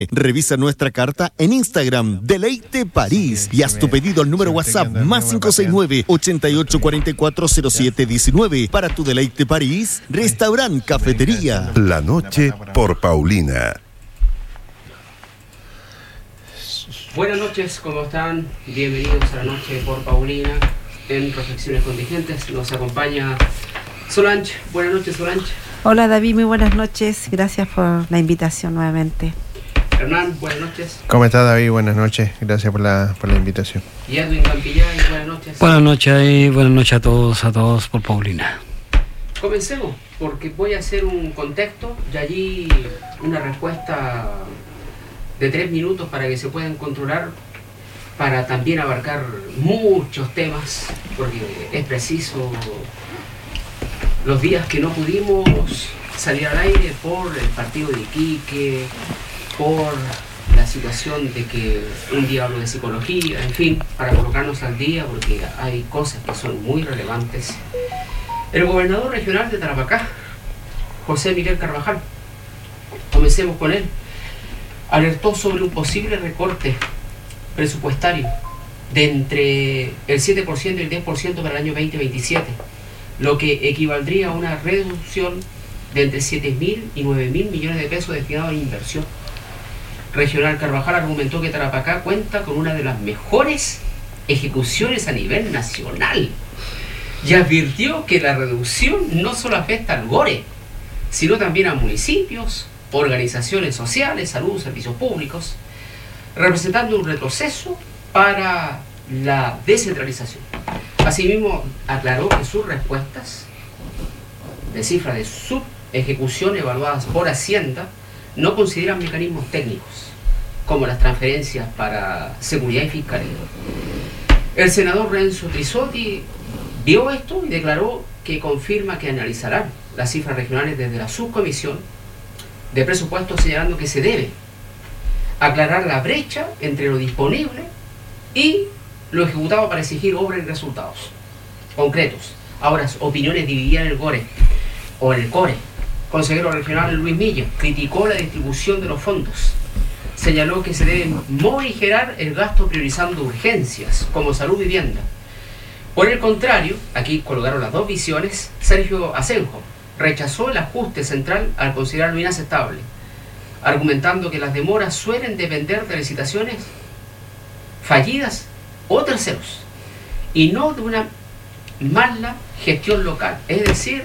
Revisa nuestra carta en Instagram, Deleite París, y haz tu pedido al número WhatsApp más 569-8844-0719 para tu Deleite París, restaurante, cafetería. La noche por Paulina. Buenas noches, ¿cómo están? Bienvenidos a la noche por Paulina en Reflexiones Contingentes. Nos acompaña Solange. Buenas noches, Solange. Hola David, muy buenas noches. Gracias por la invitación nuevamente. Hernán, buenas noches. ¿Cómo estás, David? Buenas noches. Gracias por la invitación. Y Edwin Campillay, buenas noches. Buenas noches y buenas noches a todos por Paulina. Comencemos, porque voy a hacer un contexto y allí una respuesta de 3 minutos para que se puedan controlar, para también abarcar muchos temas, porque es preciso los días que no pudimos salir al aire por el partido de Iquique, por la situación de que un día hablo de psicología, en fin, para colocarnos al día, porque hay cosas que son muy relevantes. El gobernador regional de Tarapacá, José Miguel Carvajal, comencemos con él, alertó sobre un posible recorte presupuestario de entre el 7% y el 10% para el año 2027, lo que equivaldría a una reducción de entre 7.000 y 9.000 millones de pesos destinados a inversión. Regional Carvajal argumentó que Tarapacá cuenta con una de las mejores ejecuciones a nivel nacional y advirtió que la reducción no solo afecta al GORE, sino también a municipios, organizaciones sociales, salud, servicios públicos, representando un retroceso para la descentralización. Asimismo, aclaró que sus respuestas de cifra de subejecución evaluadas por Hacienda no consideran mecanismos técnicos, como las transferencias para seguridad y fiscalía. El senador Renzo Trisotti vio esto y declaró que confirma que analizarán las cifras regionales desde la subcomisión de presupuesto, señalando que se debe aclarar la brecha entre lo disponible y lo ejecutado para exigir obras y resultados concretos. Ahora, opiniones divididas en el GORE o en el CORE. Consejero regional Luis Milla criticó la distribución de los fondos. Señaló que se debe morigerar el gasto priorizando urgencias como salud y vivienda. Por el contrario, aquí colocaron las dos visiones, Sergio Asenjo rechazó el ajuste central al considerarlo inaceptable, argumentando que las demoras suelen depender de licitaciones fallidas o terceros y no de una mala gestión local. Es decir,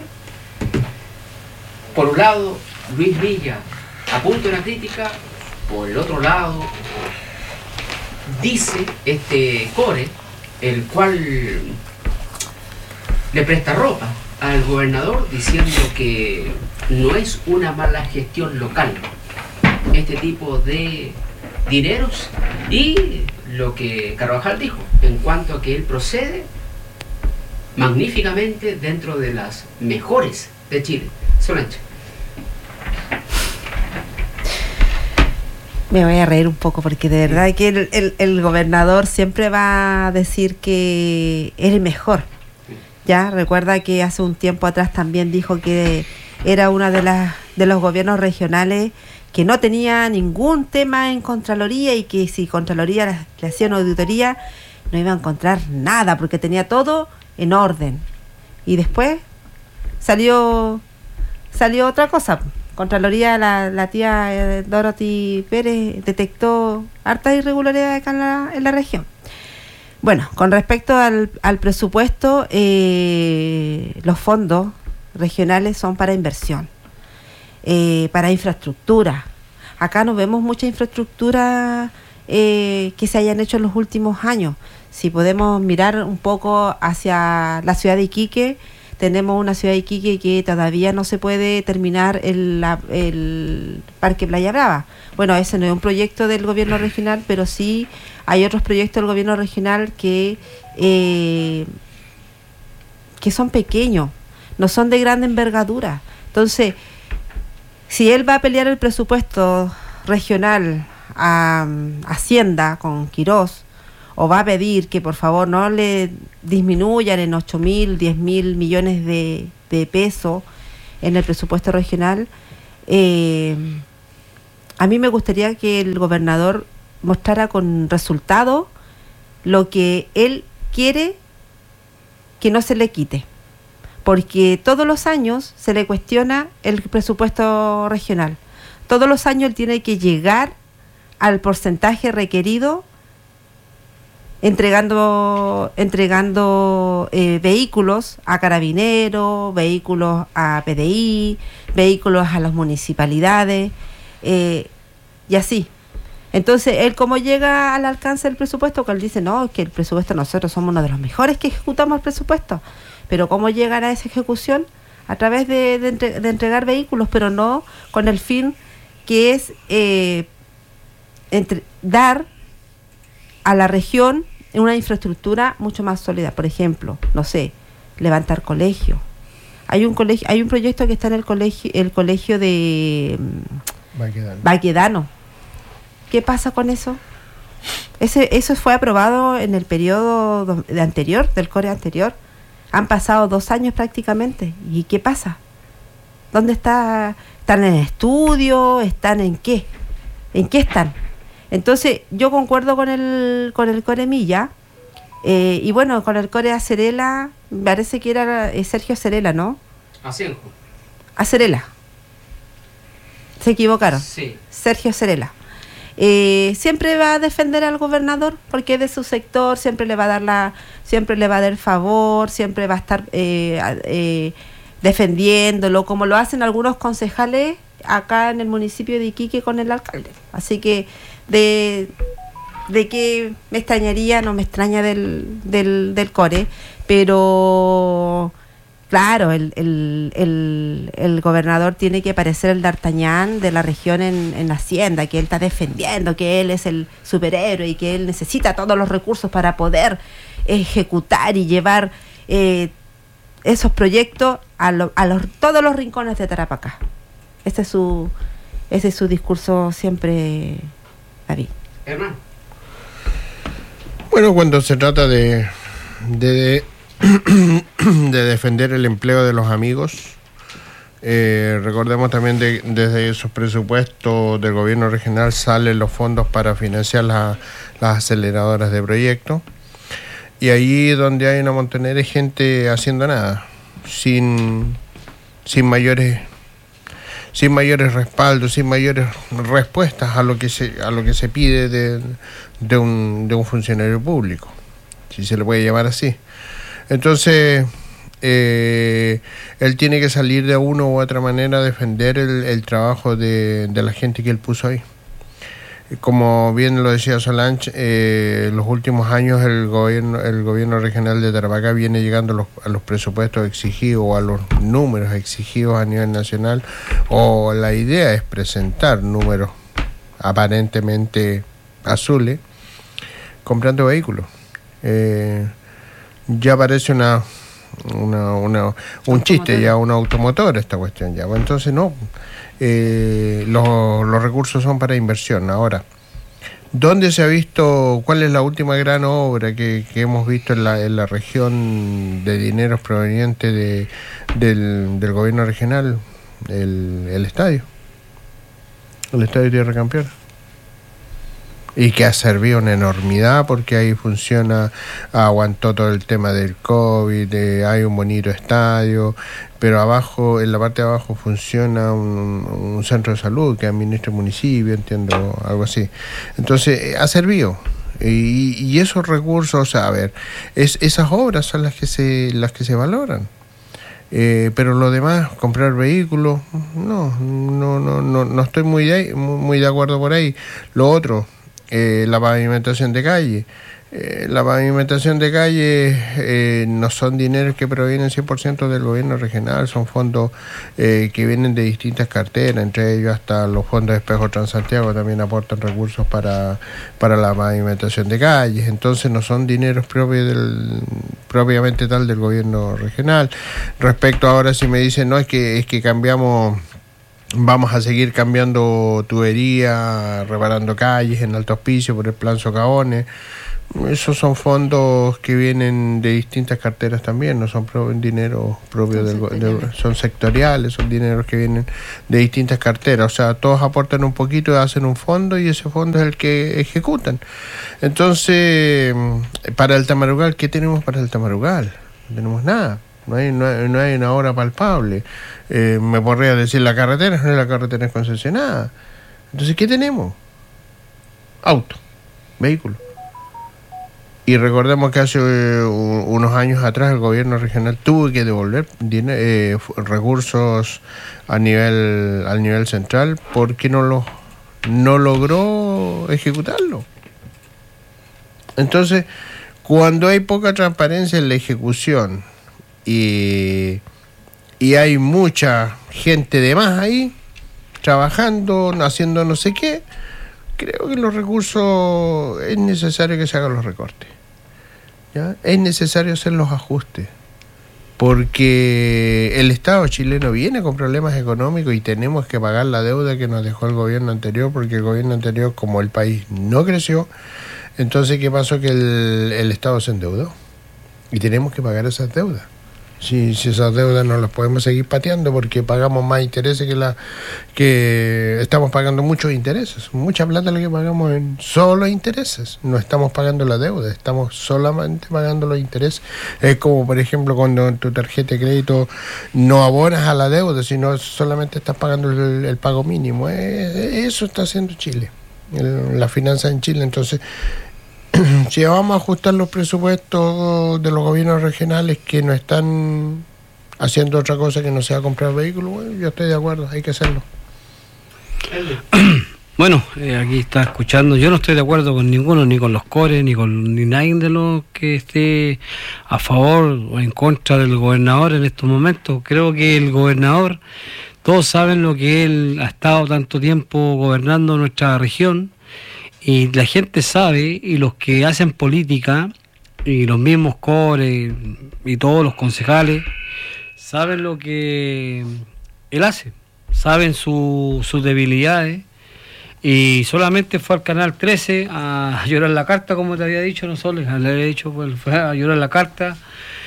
por un lado, Luis Milla apunta una crítica, por el otro lado, dice este CORE, el cual le presta ropa al gobernador diciendo que no es una mala gestión local este tipo de dineros, y lo que Carvajal dijo en cuanto a que él procede magníficamente dentro de las mejores de Chile. Solange. Me voy a reír un poco porque de verdad que el gobernador siempre va a decir que es el mejor. Ya recuerda que hace un tiempo atrás también dijo que era una de los gobiernos regionales que no tenía ningún tema en Contraloría y que si Contraloría le hacía una auditoría no iba a encontrar nada porque tenía todo en orden. Y después salió otra cosa. Contraloría, la tía Dorothy Pérez detectó hartas irregularidades acá en la región. Bueno, con respecto al presupuesto, los fondos regionales son para inversión, para infraestructura. Acá no vemos mucha infraestructura que se hayan hecho en los últimos años. Si podemos mirar un poco hacia la ciudad de Iquique, tenemos una ciudad de Iquique que todavía no se puede terminar el Parque Playa Brava. Bueno, ese no es un proyecto del gobierno regional, pero sí hay otros proyectos del gobierno regional que son pequeños, no son de gran envergadura. Entonces, si él va a pelear el presupuesto regional a Hacienda con Quirós, o va a pedir que por favor no le disminuyan en 8.000, 10.000 millones de pesos en el presupuesto regional, a mí me gustaría que el gobernador mostrara con resultados lo que él quiere que no se le quite, porque todos los años se le cuestiona el presupuesto regional. Todos los años él tiene que llegar al porcentaje requerido entregando vehículos a Carabineros, vehículos a PDI, vehículos a las municipalidades, y así. Entonces, él como llega al alcance del presupuesto, que él dice, no, es que el presupuesto nosotros somos uno de los mejores que ejecutamos el presupuesto, pero cómo llegar a esa ejecución a través de entregar vehículos, pero no con el fin que es dar a la región una infraestructura mucho más sólida. Por ejemplo, no sé, levantar colegios. Hay un proyecto que está en el colegio de Baquedano. ¿Qué pasa con eso? Eso fue aprobado en el periodo anterior, del CORE anterior. Han pasado 2 años prácticamente. ¿Y qué pasa? ¿Dónde está? ¿Están en estudio? ¿Están en qué? ¿En qué están? Entonces, yo concuerdo con el CORE Milla, y bueno, con el CORE Acerela, parece que era Sergio Acerela, ¿no? Acerela. Se equivocaron. Sí. Sergio Acerela. Siempre va a defender al gobernador porque es de su sector, siempre le va a dar favor, siempre va a estar defendiéndolo, como lo hacen algunos concejales acá en el municipio de Iquique con el alcalde. Así que de que me extrañaría, no me extraña del CORE, pero claro, el gobernador tiene que parecer el D'Artagnan de la región en Hacienda, que él está defendiendo, que él es el superhéroe y que él necesita todos los recursos para poder ejecutar y llevar esos proyectos a todos los rincones de Tarapacá. Ese es su discurso siempre, David. Hermano. Bueno, cuando se trata de defender el empleo de los amigos, recordemos también desde esos presupuestos del gobierno regional salen los fondos para financiar las aceleradoras de proyectos, y ahí donde hay una montonera de gente haciendo nada, sin mayores respaldos, sin mayores respuestas a lo que se pide de un funcionario público, si se le puede llamar así. Entonces, él tiene que salir de una u otra manera a defender el trabajo de la gente que él puso ahí. Como bien lo decía Solange, los últimos años el gobierno regional de Tarapacá viene llegando a los presupuestos exigidos o a los números exigidos a nivel nacional, o la idea es presentar números aparentemente azules comprando vehículos. Ya parece un chiste, ya un automotor esta cuestión ya. Bueno, entonces no, los recursos son para inversión. Ahora, ¿dónde se ha visto, cuál es la última gran obra que hemos visto en la región de dineros provenientes del gobierno regional? El estadio Tierra Campeona. Y que ha servido una enormidad porque ahí funciona, aguantó todo el tema del COVID, hay un bonito estadio, pero abajo, en la parte de abajo funciona un centro de salud que administra el municipio, entiendo, algo así. Entonces, ha servido. Y esos recursos, o sea, a ver, esas obras son las que se valoran. Pero lo demás, comprar vehículos, no estoy muy de acuerdo por ahí. Lo otro, la pavimentación de calle. La pavimentación de calle no son dineros que provienen 100% del gobierno regional, son fondos que vienen de distintas carteras, entre ellos hasta los fondos de Espejo Transantiago también aportan recursos para la pavimentación de calles. Entonces no son dineros propiamente tal del gobierno regional. Respecto ahora, si me dicen, no, es que cambiamos, vamos a seguir cambiando tubería, reparando calles en Alto Hospicio por el plan Socavones. Esos son fondos que vienen de distintas carteras también, no son dinero propio son sectoriales, son dineros que vienen de distintas carteras, o sea, todos aportan un poquito y hacen un fondo y ese fondo es el que ejecutan. Entonces, para el Tamarugal, ¿qué tenemos para el Tamarugal? No tenemos nada. No hay una obra palpable. Me podría decir la carretera es concesionada. Entonces, ¿qué tenemos? Auto, vehículo. Y recordemos que hace unos años atrás el gobierno regional tuvo que devolver recursos al nivel central porque no logró ejecutarlo. Entonces, cuando hay poca transparencia en la ejecución y hay mucha gente de más ahí trabajando, haciendo no sé qué, creo que los recursos es necesario que se hagan los recortes. ¿Ya? Es necesario hacer los ajustes, porque el Estado chileno viene con problemas económicos y tenemos que pagar la deuda que nos dejó el gobierno anterior, porque el gobierno anterior, como el país no creció, entonces ¿qué pasó? Que el Estado se endeudó y tenemos que pagar esas deudas. Si esas deudas no las podemos seguir pateando porque pagamos más intereses que estamos pagando muchos intereses, mucha plata la que pagamos en solo intereses, no estamos pagando la deuda, estamos solamente pagando los intereses. Es como por ejemplo cuando en tu tarjeta de crédito no abonas a la deuda, sino solamente estás pagando el pago mínimo. Eso está haciendo Chile, la finanza en Chile. Entonces, si vamos a ajustar los presupuestos de los gobiernos regionales que no están haciendo otra cosa que no sea comprar vehículos, bueno, yo estoy de acuerdo, hay que hacerlo. Bueno, aquí está escuchando, yo no estoy de acuerdo con ninguno, ni con los CORE, ni nadie de los que esté a favor o en contra del gobernador en estos momentos. Creo que el gobernador, todos saben lo que él ha estado tanto tiempo gobernando nuestra región, y la gente sabe, y los que hacen política, y los mismos CORE, y todos los concejales, saben lo que él hace, saben sus debilidades, y solamente fue al Canal 13 a llorar la carta, como te había dicho, no solo le había dicho, pues fue a llorar la carta,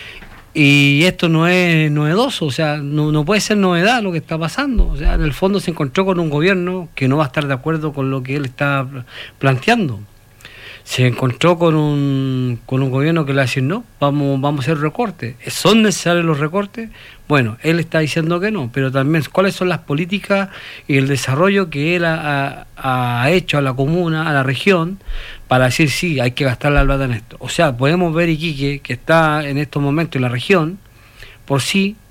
y esto no es novedoso, o sea, no puede ser novedad lo que está pasando. O sea, en el fondo se encontró con un gobierno que no va a estar de acuerdo con lo que él está planteando. Se encontró con un gobierno que le va a decir no, vamos a hacer recortes. ¿Son necesarios los recortes? Bueno, él está diciendo que no, pero también cuáles son las políticas y el desarrollo que él ha hecho a la comuna, a la región, para decir sí, hay que gastar la plata en esto. O sea, podemos ver Iquique, que está en estos momentos en la región, por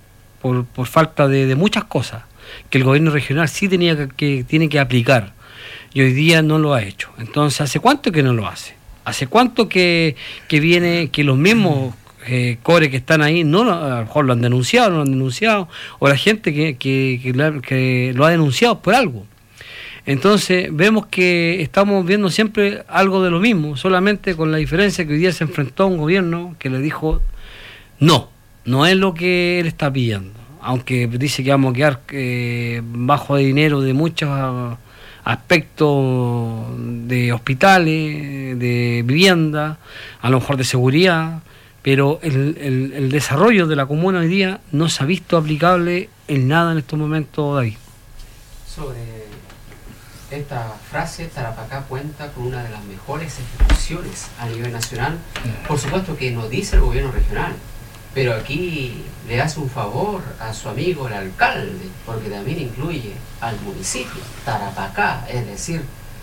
falta de muchas cosas, que el gobierno regional sí tiene que aplicar, y hoy día no lo ha hecho. Entonces, ¿hace cuánto que no lo hace? ¿Hace cuánto que viene, que los mismos CORE que están ahí, a lo mejor lo han denunciado, no lo han denunciado, o la gente que lo ha denunciado por algo? Entonces vemos que estamos viendo siempre algo de lo mismo, solamente con la diferencia que hoy día se enfrentó a un gobierno que le dijo no es lo que él está pidiendo, aunque dice que vamos a quedar bajo de dinero de muchos aspectos de hospitales, de vivienda, a lo mejor de seguridad, pero el desarrollo de la comuna hoy día no se ha visto aplicable en nada en estos momentos, David. Sobre esta frase, Tarapacá cuenta con una de las mejores ejecuciones a nivel nacional. Por supuesto que no dice el gobierno regional, pero aquí le hace un favor a su amigo el alcalde, porque también incluye al municipio, Tarapacá, es decir,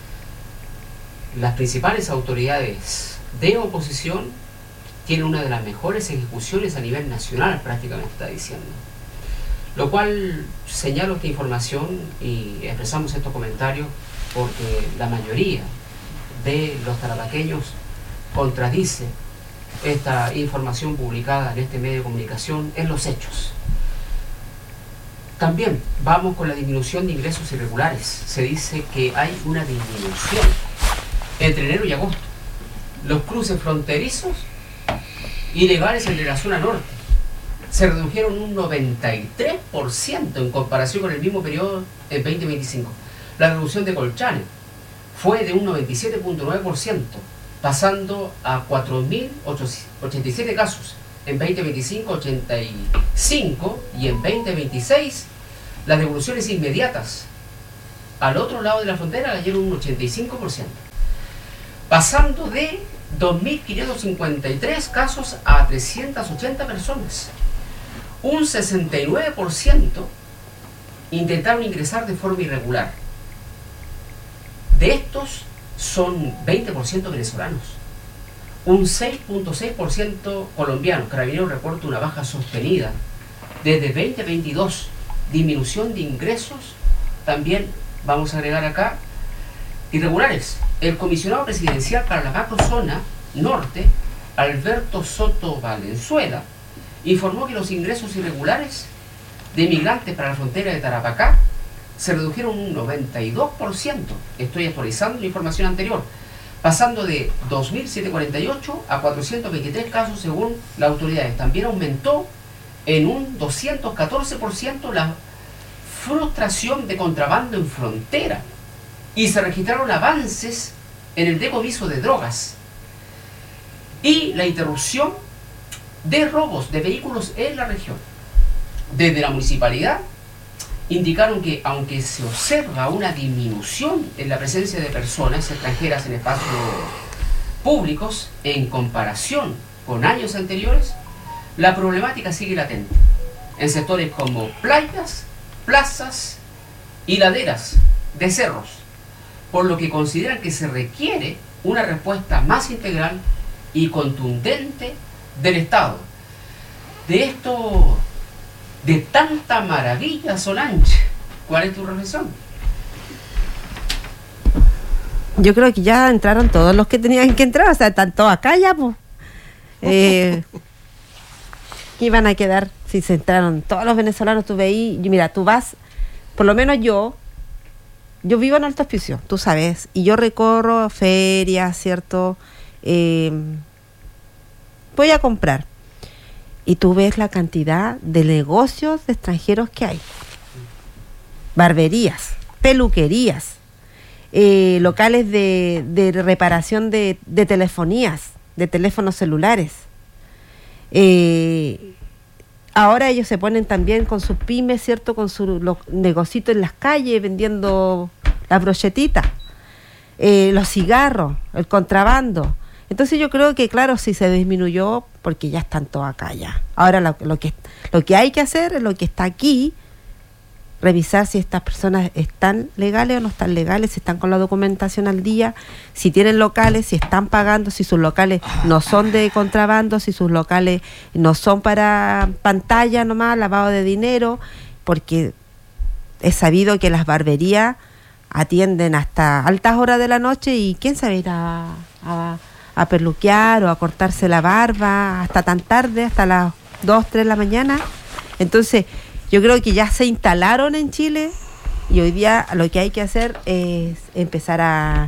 las principales autoridades de oposición tienen una de las mejores ejecuciones a nivel nacional, prácticamente está diciendo. Lo cual señalo esta información y expresamos estos comentarios porque la mayoría de los tarapaqueños contradice esta información publicada en este medio de comunicación en los hechos. También vamos con la disminución de ingresos irregulares. Se dice que hay una disminución entre enero y agosto. Los cruces fronterizos ilegales entre la zona norte se redujeron un 93% en comparación con el mismo periodo en 2025. La reducción de Colchane fue de un 97.9%, pasando a 4.087 casos. En 2025, 85, y en 2026 las devoluciones inmediatas al otro lado de la frontera cayeron un 85%, pasando de 2.553 casos a 380 personas. Un 69% intentaron ingresar de forma irregular. De estos son 20% venezolanos, un 6.6% colombianos. Carabineros reporta una baja sostenida desde 2022, disminución de ingresos. También vamos a agregar acá irregulares. El comisionado presidencial para la macrozona norte, Alberto Soto Valenzuela, informó que los ingresos irregulares de migrantes para la frontera de Tarapacá se redujeron un 92%. Estoy actualizando la información anterior, pasando de 2.748 a 423 casos según las autoridades. También aumentó en un 214% la frustración de contrabando en frontera y se registraron avances en el decomiso de drogas y la interrupción de robos de vehículos en la región. Desde la municipalidad indicaron que aunque se observa una disminución en la presencia de personas extranjeras en espacios públicos en comparación con años anteriores, la problemática sigue latente en sectores como playas, plazas y laderas de cerros, por lo que consideran que se requiere una respuesta más integral y contundente del Estado. De esto, de tanta maravilla, Solange, ¿cuál es tu reflexión? Yo creo que ya entraron todos los que tenían que entrar, o sea, están todos acá ya, pues. ¿Qué iban a quedar si se entraron todos los venezolanos? Tú veis, mira, tú vas, por lo menos yo vivo en Alto Hospicio, tú sabes, y yo recorro ferias, ¿cierto? Voy a comprar. Y tú ves la cantidad de negocios de extranjeros que hay. Barberías, peluquerías, locales de reparación de telefonías, de teléfonos celulares. Ahora ellos se ponen también con sus pymes, ¿cierto? Con sus negocios en las calles, vendiendo la brochetita, los cigarros, el contrabando. Entonces yo creo que, claro, sí se disminuyó porque ya están todos acá ya. Ahora lo que hay que hacer es lo que está aquí, revisar si estas personas están legales o no están legales, si están con la documentación al día, si tienen locales, si están pagando, si sus locales no son de contrabando, si sus locales no son para pantalla nomás, lavado de dinero, porque es sabido que las barberías atienden hasta altas horas de la noche y quién sabe ir a peluquear o a cortarse la barba hasta tan tarde, hasta las 2, 3 de la mañana. Entonces yo creo que ya se instalaron en Chile y hoy día lo que hay que hacer es empezar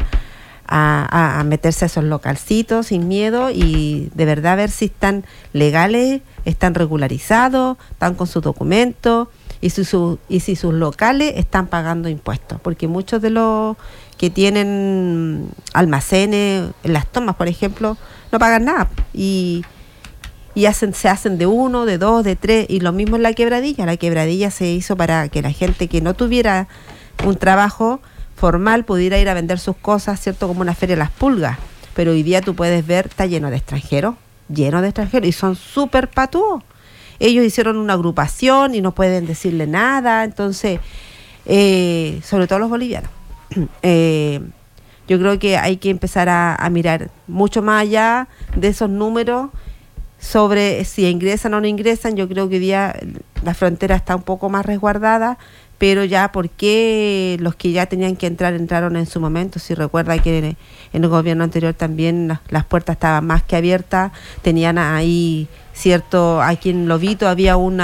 a meterse a esos localcitos sin miedo y de verdad ver si están legales, están regularizados, están con sus documentos y si sus locales están pagando impuestos, porque muchos de los que tienen almacenes en las tomas, por ejemplo, no pagan nada y se hacen de 1, de 2, de 3, y lo mismo en la Quebradilla. La Quebradilla se hizo para que la gente que no tuviera un trabajo formal pudiera ir a vender sus cosas, ¿cierto? Como una feria de las pulgas, pero hoy día tú puedes ver, está lleno de extranjeros, y son súper patúos. Ellos hicieron una agrupación y no pueden decirle nada, entonces, sobre todo los bolivianos. Yo creo que hay que empezar a mirar mucho más allá de esos números sobre si ingresan o no ingresan. Yo creo que hoy día la frontera está un poco más resguardada, pero ya porque los que ya tenían que entrar entraron en su momento. Si recuerda que en el gobierno anterior también las puertas estaban más que abiertas, tenían ahí, cierto, aquí en Lobito había un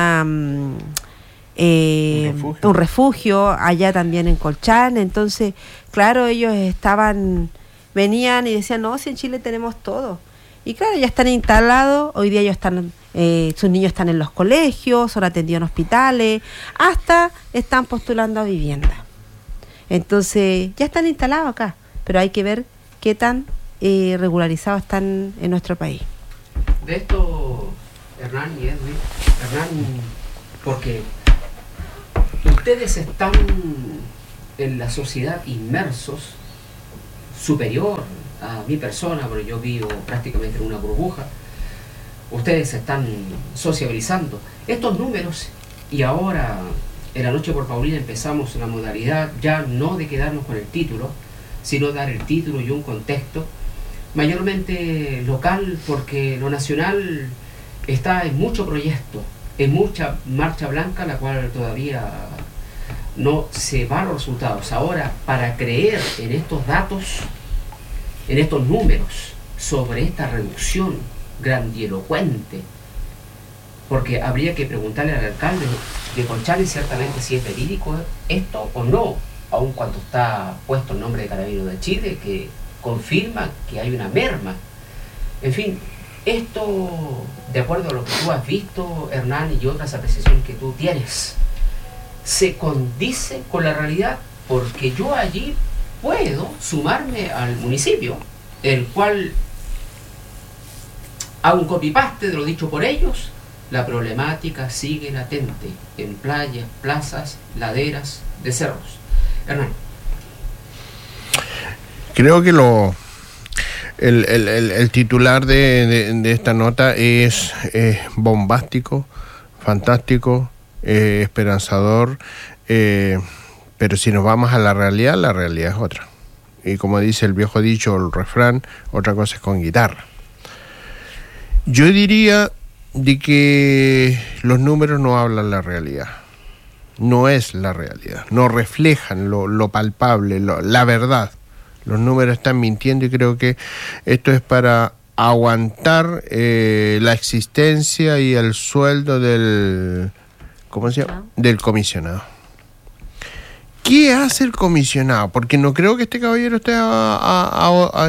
refugio, allá también en Colchán. Entonces, claro, ellos venían y decían, no, si en Chile tenemos todo. Y claro, ya están instalados, hoy día ellos están, sus niños están en los colegios, son atendidos en hospitales, hasta están postulando a vivienda. Entonces, ya están instalados acá, pero hay que ver qué tan regularizados están en nuestro país. De esto, Hernán y Edwin, porque ustedes están en la sociedad inmersos, superior a mi persona, porque yo vivo prácticamente en una burbuja. Ustedes están sociabilizando estos números, y ahora en la noche por Paulina empezamos una modalidad ya no de quedarnos con el título, sino dar el título y un contexto mayormente local, porque lo nacional está en mucho proyecto, en mucha marcha blanca, la cual todavía no se van los resultados. Ahora, para creer en estos datos, en estos números, sobre esta reducción grandilocuente, porque habría que preguntarle al alcalde de Colchane ciertamente si es verídico esto o no, aun cuando está puesto el nombre de Carabineros de Chile, que confirma que hay una merma. En fin, esto, de acuerdo a lo que tú has visto, Hernán, y otras apreciaciones que tú tienes, se condice con la realidad, porque yo allí puedo sumarme al municipio, el cual hago un copy-paste de lo dicho por ellos. La problemática sigue latente en playas, plazas, laderas de cerros. Hernán. Creo que el titular de esta nota es bombástico, fantástico, esperanzador, pero si nos vamos a la realidad es otra. Y como dice el viejo dicho, el refrán, otra cosa es con guitarra. Yo diría de que los números no hablan la realidad. No es la realidad, no reflejan lo palpable, la verdad. Los números están mintiendo, y creo que esto es para aguantar la existencia y el sueldo del, ¿cómo se llama?, del comisionado. ¿Qué hace el comisionado? Porque no creo que este caballero esté a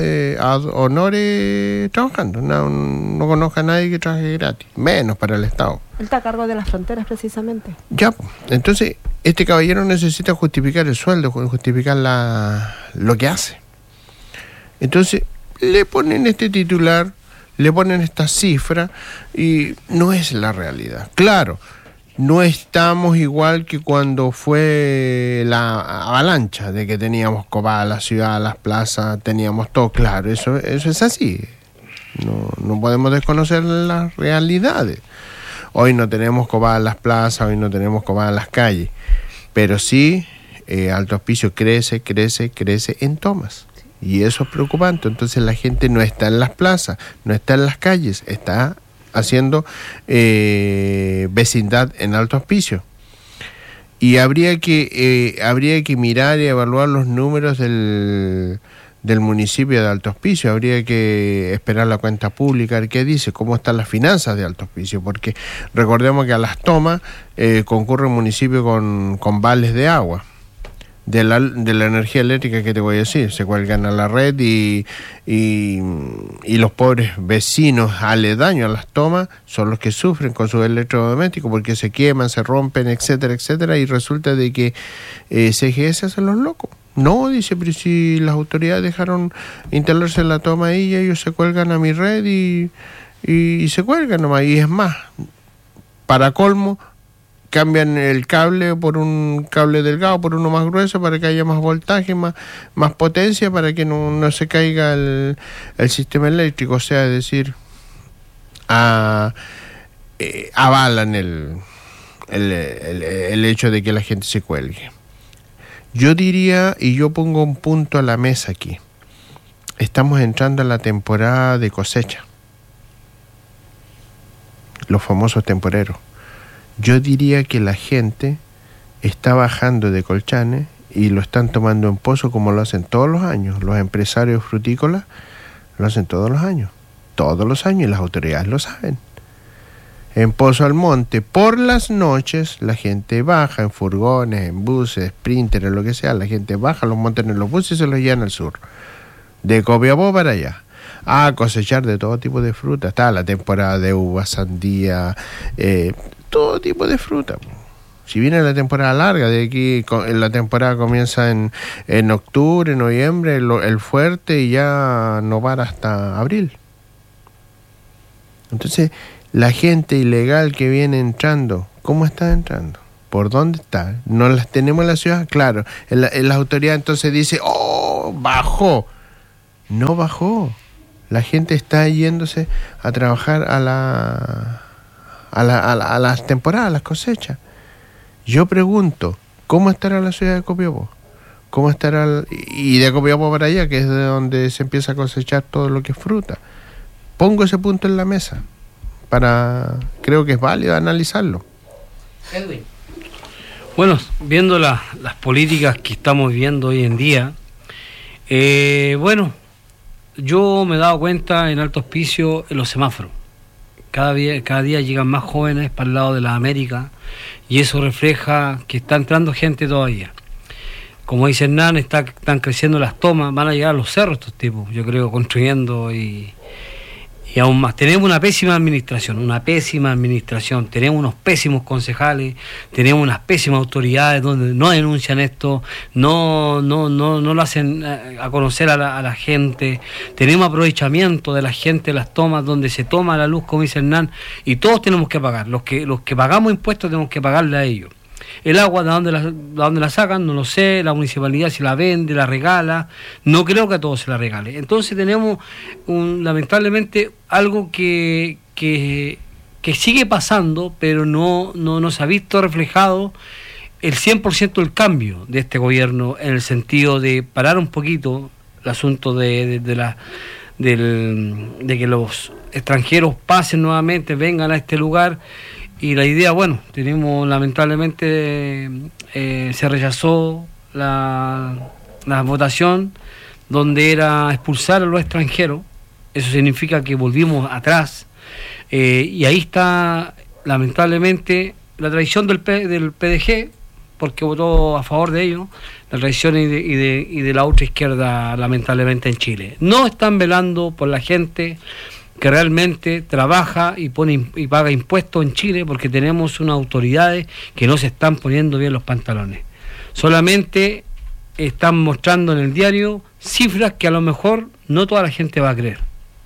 honores trabajando. No conozco a nadie que trabaje gratis, menos para el Estado. Él está a cargo de las fronteras, precisamente. Ya, entonces este caballero necesita justificar el sueldo, justificar lo que hace. Entonces le ponen este titular, le ponen esta cifra, y no es la realidad. Claro, no estamos igual que cuando fue la avalancha, de que teníamos copada la ciudad, las plazas, teníamos todo claro. Eso es así. No podemos desconocer las realidades. Hoy no tenemos copada las plazas, hoy no tenemos copada las calles, pero sí Alto Hospicio crece en tomas. Y eso es preocupante. Entonces la gente no está en las plazas, no está en las calles, está haciendo vecindad en Alto Hospicio. Y habría que mirar y evaluar los números del municipio de Alto Hospicio. Habría que esperar la cuenta pública, a ver qué dice, cómo están las finanzas de Alto Hospicio, porque recordemos que a las tomas concurre el municipio con vales de agua. De la energía eléctrica, que te voy a decir, se cuelgan a la red, y los pobres vecinos aledaños a las tomas son los que sufren con sus electrodomésticos, porque se queman, se rompen, etcétera, etcétera, y resulta de que CGS hacen los locos. No, dice, pero si las autoridades dejaron instalarse en la toma y ellos se cuelgan a mi red y se cuelgan nomás. Y es más, para colmo, cambian el cable por un cable delgado, por uno más grueso, para que haya más voltaje, más potencia, para que no se caiga el sistema eléctrico. O sea, es decir, avalan el hecho de que la gente se cuelgue. Yo diría, y yo pongo un punto a la mesa aquí, estamos entrando a la temporada de cosecha, los famosos temporeros. Yo diría que la gente está bajando de Colchane y lo están tomando en pozo, como lo hacen todos los años. Los empresarios frutícolas lo hacen todos los años, y las autoridades lo saben. En Pozo Almonte, por las noches, la gente baja en furgones, en buses, Sprinter, en lo que sea. La gente baja, los montan en los buses y se los llevan al sur, de Copiapó para allá, a cosechar de todo tipo de fruta. Está la temporada de uvas, sandía, todo tipo de fruta. Si viene la temporada larga, de aquí la temporada comienza en octubre, noviembre, el fuerte, y ya no para hasta abril. Entonces, la gente ilegal que viene entrando, ¿cómo está entrando? ¿Por dónde está? ¿No las tenemos en la ciudad? Claro, las autoridades entonces dicen, ¡oh, bajó! No bajó. La gente está yéndose a trabajar a las temporadas, a las cosechas. Yo pregunto, ¿cómo estará la ciudad de Copiapó? ¿Cómo estará? Y de Copiapó para allá, que es de donde se empieza a cosechar todo lo que es fruta. Pongo ese punto en la mesa. Creo que es válido analizarlo. Edwin. Bueno, viendo las políticas que estamos viendo hoy en día, yo me he dado cuenta en Alto Hospicio en los semáforos. Cada día llegan más jóvenes para el lado de las Américas, y eso refleja que está entrando gente todavía. Como dice Hernán, están creciendo las tomas, van a llegar a los cerros estos tipos, yo creo, construyendo y aún más. Tenemos una pésima administración, tenemos unos pésimos concejales, tenemos unas pésimas autoridades donde no denuncian esto, no lo hacen a conocer a la gente, tenemos aprovechamiento de la gente de las tomas, donde se toma la luz, como dice Hernán, y todos tenemos que pagar, los que pagamos impuestos tenemos que pagarle a ellos. El agua, ¿de dónde la sacan? No lo sé. La municipalidad si la vende, la regala. No creo que a todos se la regale. Entonces tenemos lamentablemente algo que sigue pasando, pero no se ha visto reflejado el 100% del cambio de este gobierno, en el sentido de parar un poquito el asunto de que los extranjeros pasen nuevamente, vengan a este lugar. Y la idea, tenemos lamentablemente, se rechazó la votación donde era expulsar a los extranjeros. Eso significa que volvimos atrás, y ahí está lamentablemente la traición del PDG, porque votó a favor de ellos, la traición y de la otra izquierda, lamentablemente, en Chile. No están velando por la gente que realmente trabaja y paga impuestos en Chile, porque tenemos unas autoridades que no se están poniendo bien los pantalones. Solamente están mostrando en el diario cifras que a lo mejor no toda la gente va a creer.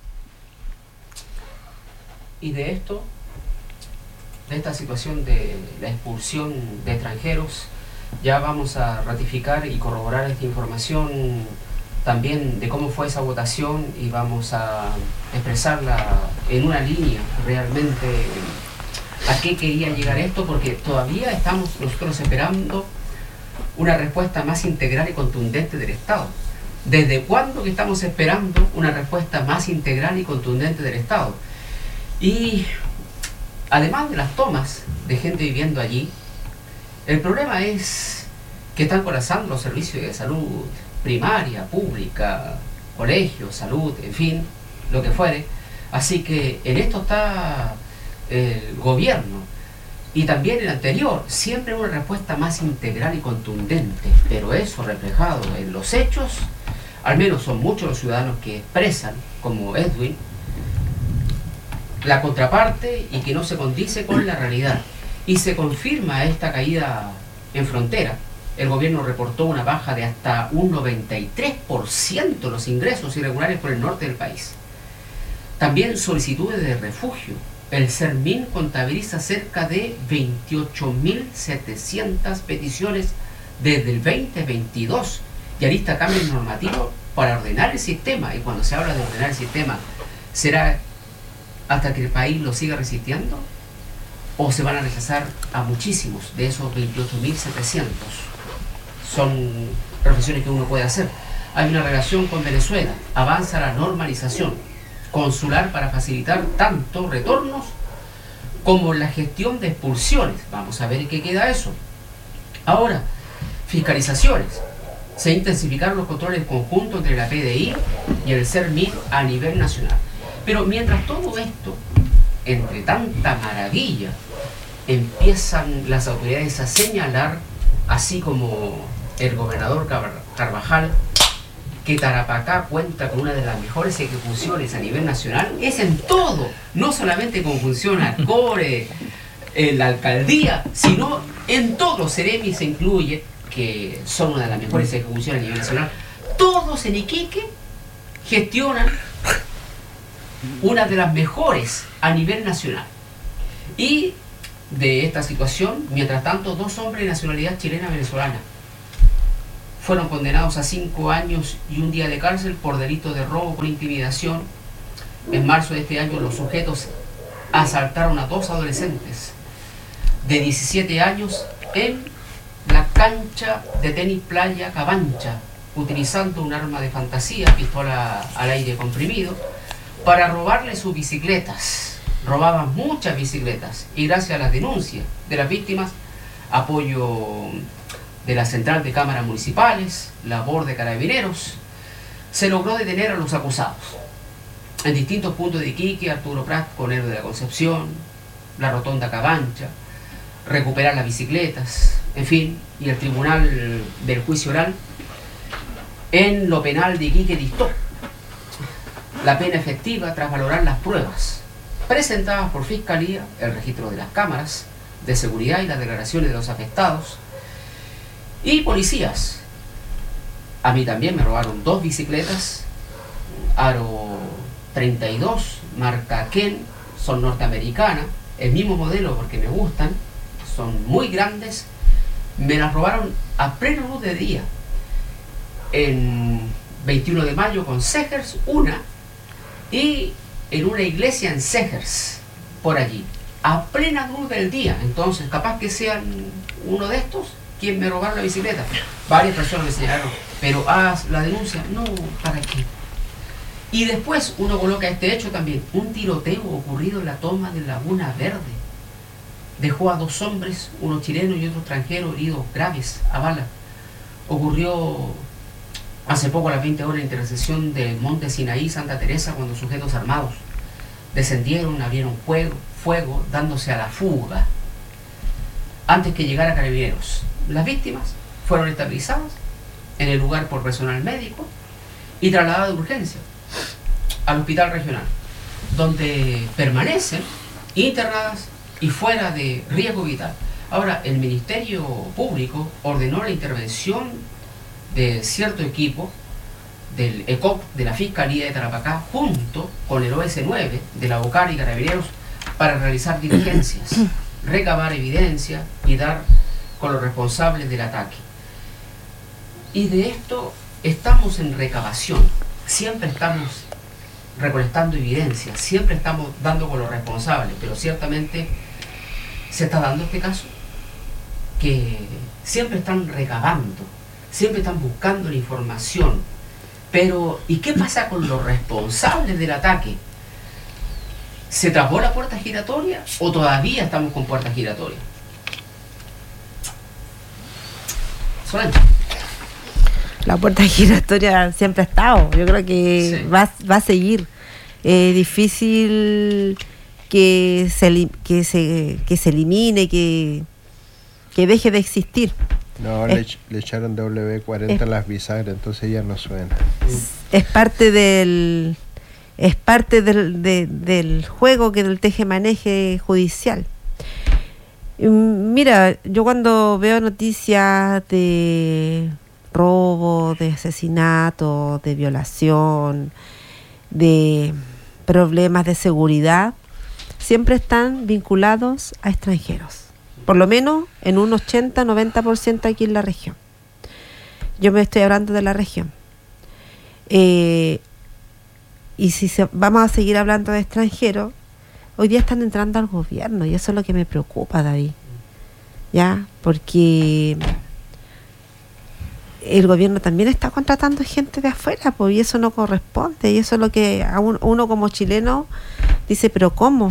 Y de esta situación de la expulsión de extranjeros, ya vamos a ratificar y corroborar esta información también de cómo fue esa votación, y vamos a expresarla en una línea realmente a qué quería llegar esto, porque todavía estamos nosotros esperando una respuesta más integral y contundente del Estado. ¿Desde cuándo que estamos esperando una respuesta más integral y contundente del Estado? Y además de las tomas de gente viviendo allí, el problema es que están colapsando los servicios de salud primaria, pública, colegios, salud, en fin, lo que fuere. Así que en esto está el gobierno, y también el anterior, siempre una respuesta más integral y contundente, pero eso reflejado en los hechos, al menos son muchos los ciudadanos que expresan, como Edwin, la contraparte y que no se condice con la realidad. Y se confirma esta caída en frontera. El gobierno reportó una baja de hasta un 93% los ingresos irregulares por el norte del país. También solicitudes de refugio. El CERMIN contabiliza cerca de 28.700 peticiones desde el 2022 y alista cambios normativos para ordenar el sistema. Y cuando se habla de ordenar el sistema, ¿será hasta que el país lo siga resistiendo? ¿O se van a rechazar a muchísimos de esos 28.700? Son reflexiones que uno puede hacer. Hay una relación con Venezuela, avanza la normalización consular para facilitar tanto retornos como la gestión de expulsiones. Vamos a ver en qué queda eso. Ahora, fiscalizaciones. Se intensificaron los controles conjuntos entre la PDI y el CERMIN a nivel nacional. Pero mientras todo esto, entre tanta maravilla, empiezan las autoridades a señalar, así como el gobernador Carvajal, que Tarapacá cuenta con una de las mejores ejecuciones a nivel nacional. Es en todo, no solamente como funciona CORE, en la alcaldía, sino en todos los Ceremi se incluye, que son una de las mejores ejecuciones a nivel nacional. Todos en Iquique gestionan una de las mejores a nivel nacional. Y de esta situación, mientras tanto, 2 hombres de nacionalidad chilena-venezolana fueron condenados a 5 años y 1 día de cárcel por delito de robo por intimidación. En marzo de este año, los sujetos asaltaron a 2 adolescentes de 17 años en la cancha de tenis playa Cabancha, utilizando un arma de fantasía, pistola al aire comprimido, para robarle sus bicicletas. Robaban muchas bicicletas y gracias a las denuncias de las víctimas, apoyo de la Central de Cámaras Municipales, labor de Carabineros, se logró detener a los acusados. En distintos puntos de Iquique, Arturo Prat, Conero de la Concepción, la Rotonda Cabancha, recuperar las bicicletas, en fin, y el Tribunal del Juicio Oral en lo penal de Iquique dictó la pena efectiva tras valorar las pruebas presentadas por Fiscalía, el registro de las cámaras de seguridad y las declaraciones de los afectados y policías. A mí también me robaron 2 bicicletas, Aro 32, marca Ken, son norteamericanas, el mismo modelo porque me gustan, son muy grandes. Me las robaron a plena luz de día, en 21 de mayo con Segers, una, y en una iglesia en Segers, por allí, a plena luz del día. Entonces, capaz que sean uno de estos quien me robaron la bicicleta. Varias personas me señalaron, pero haz la denuncia. No, ¿para qué? Y después uno coloca este hecho también, un tiroteo ocurrido en la toma de Laguna Verde. Dejó a 2 hombres, uno chileno y otro extranjero, heridos graves a bala. Ocurrió hace poco a las 20 horas en la intersección de Monte Sinaí, Santa Teresa, cuando sujetos armados descendieron, abrieron fuego, dándose a la fuga antes que llegara Carabineros. Las víctimas fueron estabilizadas en el lugar por personal médico y trasladadas de urgencia al hospital regional, donde permanecen internadas y fuera de riesgo vital. Ahora, el Ministerio Público ordenó la intervención de cierto equipo del ECOP de la Fiscalía de Tarapacá junto con el OS9 de la OCAR y Carabineros para realizar diligencias, recabar evidencia y dar con los responsables del ataque. Y de esto estamos en recabación, siempre estamos recolectando evidencia, siempre estamos dando con los responsables, pero ciertamente se está dando este caso que siempre están recabando, siempre están buscando la información. Pero, ¿y qué pasa con los responsables del ataque? ¿Se tapó la puerta giratoria o todavía estamos con puerta giratoria? Solange. La puerta giratoria siempre ha estado. Yo creo que sí. va a seguir. Difícil que se elimine, que deje de existir. No, le echaron W40 a las bisagras, entonces ya no suena. Es parte del juego que del tejemaneje judicial. Mira, yo cuando veo noticias de robo, de asesinato, de violación, de problemas de seguridad, siempre están vinculados a extranjeros. Por lo menos en un 80-90% aquí en la región. Yo me estoy hablando de la región. Y si vamos a seguir hablando de extranjeros, hoy día están entrando al gobierno y eso es lo que me preocupa, David. ¿Ya? Porque el gobierno también está contratando gente de afuera, pues, y eso no corresponde. Y eso es lo que a uno como chileno dice, pero ¿cómo?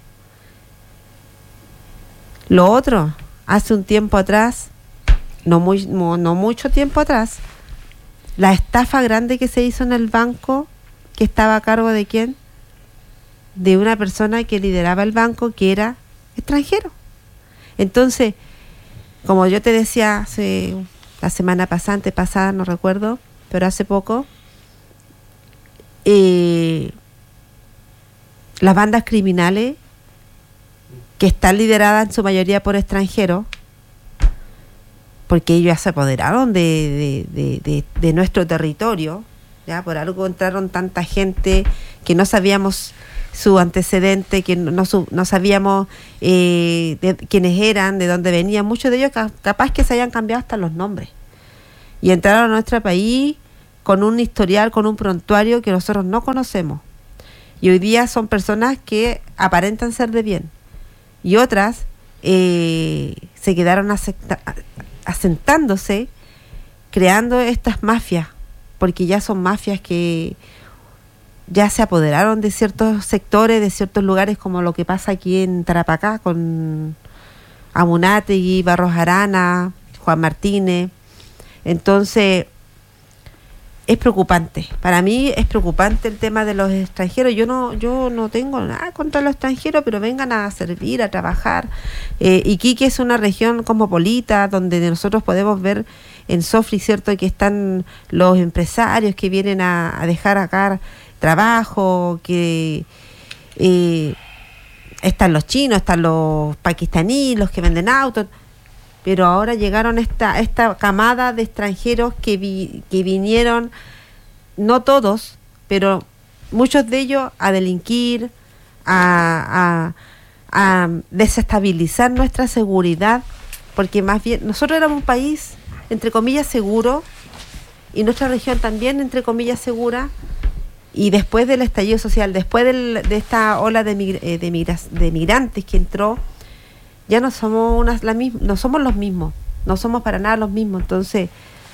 Lo otro, hace un tiempo atrás, no mucho tiempo atrás, la estafa grande que se hizo en el banco, que estaba a cargo de ¿quién? De una persona que lideraba el banco que era extranjero. Entonces, como yo te decía hace la semana pasada, antepasada, no recuerdo, pero hace poco, las bandas criminales que están lideradas en su mayoría por extranjeros, porque ellos se apoderaron de nuestro territorio, ya por algo entraron tanta gente que no sabíamos su antecedente, que no sabíamos de quiénes eran, de dónde venían. Muchos de ellos capaz que se hayan cambiado hasta los nombres y entraron a nuestro país con un historial, con un prontuario que nosotros no conocemos, y hoy día son personas que aparentan ser de bien, y otras se quedaron asentándose, creando estas mafias, porque ya son mafias que ya se apoderaron de ciertos sectores, de ciertos lugares, como lo que pasa aquí en Tarapacá con Amunátegui, Barros Arana, Juan Martínez. Entonces es preocupante. Para mí es preocupante el tema de los extranjeros. Yo no tengo nada contra los extranjeros, pero vengan a servir, a trabajar. Iquique es una región cosmopolita donde nosotros podemos ver en Sofri, cierto, que están los empresarios que vienen a dejar acá trabajo, que están los chinos, están los pakistaníes, los que venden autos, pero ahora llegaron esta camada de extranjeros que vinieron, no todos, pero muchos de ellos a delinquir, a desestabilizar nuestra seguridad, porque más bien nosotros éramos un país entre comillas seguro, y nuestra región también entre comillas segura. Y después del estallido social, después de esta ola de migrantes que entró, ya no somos no somos los mismos, no somos para nada los mismos. Entonces,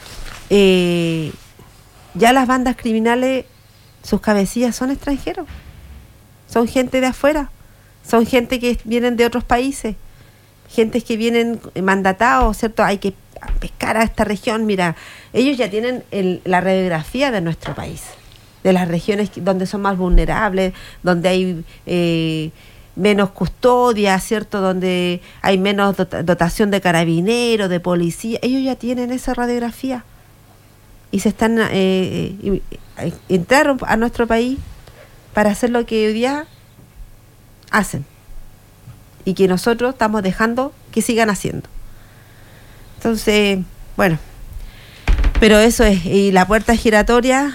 ya las bandas criminales, sus cabecillas son extranjeros, son gente de afuera, son gente que vienen de otros países, gente que vienen mandatados, ¿cierto? Hay que pescar a esta región. Mira, ellos ya tienen la radiografía de nuestro país, de las regiones donde son más vulnerables, donde hay menos custodia, ¿cierto? Donde hay menos dotación de carabineros, de policía. Ellos ya tienen esa radiografía y se están entraron a nuestro país para hacer lo que hoy día hacen y que nosotros estamos dejando que sigan haciendo. Entonces, bueno, pero eso es, y la puerta giratoria